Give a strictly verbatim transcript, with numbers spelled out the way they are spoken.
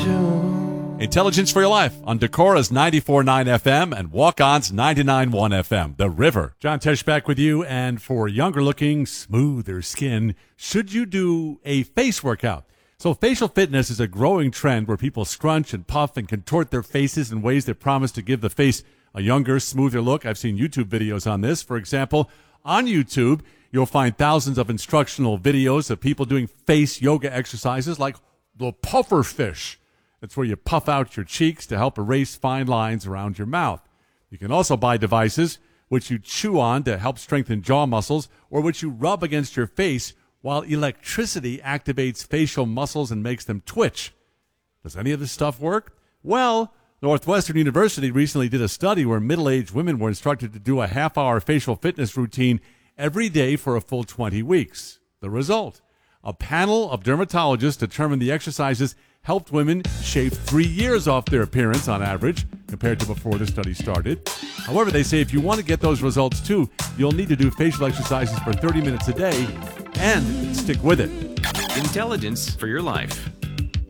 you. Intelligence for Your Life on Decora's ninety-four point nine F M and Walk-On's ninety-nine point one F M, The River. John Tesh back with you, and for younger-looking, smoother skin, should you do a face workout? So facial fitness is a growing trend where people scrunch and puff and contort their faces in ways that promise to give the face a younger, smoother look. I've seen YouTube videos on this. For example, on YouTube, you'll find thousands of instructional videos of people doing face yoga exercises like the puffer fish. That's where you puff out your cheeks to help erase fine lines around your mouth. You can also buy devices which you chew on to help strengthen jaw muscles, or which you rub against your face while electricity activates facial muscles and makes them twitch. Does any of this stuff work? Well, Northwestern University recently did a study where middle-aged women were instructed to do a half-hour facial fitness routine every day for a full twenty weeks. The result: a panel of dermatologists determined the exercises helped women shave three years off their appearance on average compared to before the study started. However, they say if you want to get those results too, you'll need to do facial exercises for thirty minutes a day and stick with it. Intelligence for Your Life.